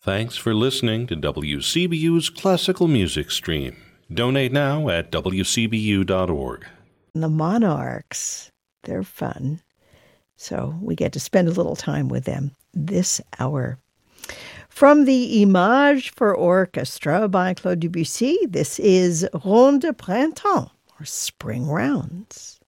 Thanks for listening to WCBU's Classical Music Stream. Donate now at wcbu.org. The Monarchs, they're fun. So we get to spend a little time with them this hour. From the Images for Orchestra by Claude Debussy, this is Ronde de Printemps, or Spring Rounds.